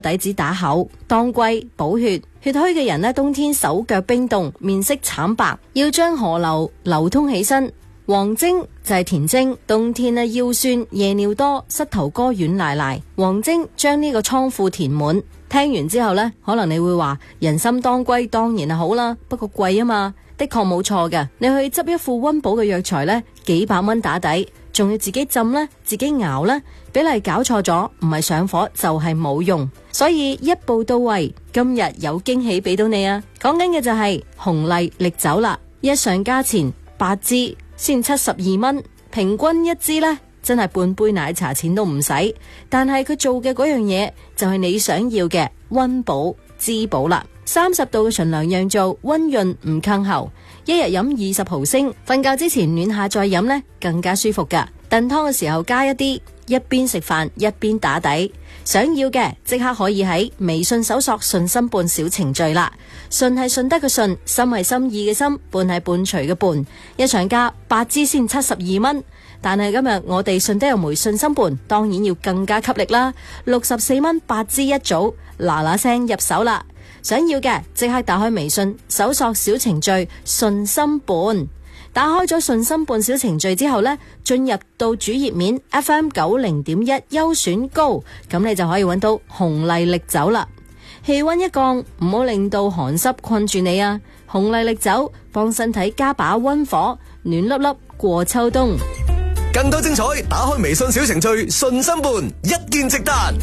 底子打厚，當歸補血。血虛嘅人呢，冬天手腳冰凍，面色慘白，要將河流流通起身。黃精就係田精，冬天呢腰酸夜尿多，膝頭哥軟賴賴，黃精將呢個倉庫填滿。聽完之後呢，可能你會話人參當歸當然係好啦，不過貴啊嘛。的確冇錯嘅，你去執一副溫補嘅藥材呢，幾百蚊打底，仲要自己浸呢，自己熬呢，比例搞錯咗，唔係上火就係冇用，所以一步到位。今日有驚喜俾到你啊！講緊嘅就係紅麗力酒啦，一上價錢8支先72蚊，平均一支呢，真係半杯奶茶錢都唔使，但係佢做嘅嗰樣嘢就係你想要嘅溫補滋補啦。30度嘅純糧釀造，溫潤唔抗喉，一日飲20毫升，瞓覺之前暖下再飲呢，更加舒服噶。燉湯嘅時候加一啲，一邊食飯一邊打底。想要嘅即刻可以喺微信搜索順心伴小程序啦。順係順德嘅順，心係心意嘅心，伴係伴隨嘅伴。一場價8支先72蚊，但係今日我哋順德有梅順心伴，當然要更加給力啦。64蚊8支一組，嗱嗱聲入手啦！想要嘅即刻打開微信搜索小程序順心伴，打開咗順心伴小程序之後呢，進入到主頁面 FM90.1優選高，咁你就可以揾到紅麗力酒啦。氣溫一降，唔好令到寒濕困住你啊！紅麗力酒幫身體加把溫火，暖粒粒過秋冬。 更多精彩，打開微信小程序順心伴，一見即達。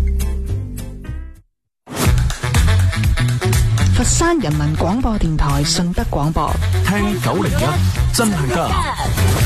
佛山人民廣播電台順德廣播， 聽901真係得。